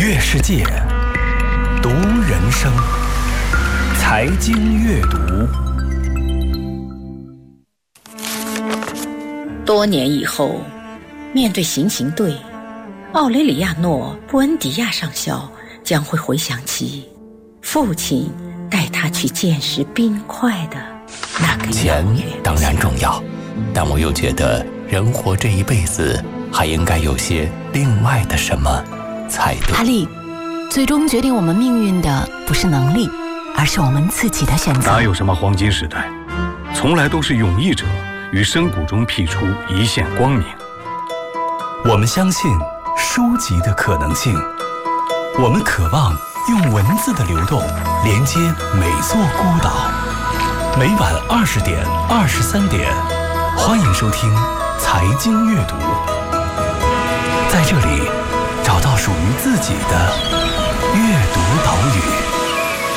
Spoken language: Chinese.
阅世界，读人生，财经阅读。 多年以后，面对行刑队，奥雷里亚诺·布恩迪亚上校将会回想起父亲带他去见识冰块的那个钱当然重要，但我又觉得人活这一辈子还应该有些另外的什么才对。 阿力，最终决定我们命运的不是能力，而是我们自己的选择。 哪有什么黄金时代，从来都是勇毅者于深谷中辟出一线光明。 我们相信书籍的可能性，我们渴望用文字的流动连接每座孤岛。每晚20点、23点，欢迎收听财经阅读，在这里找到属于自己的阅读岛。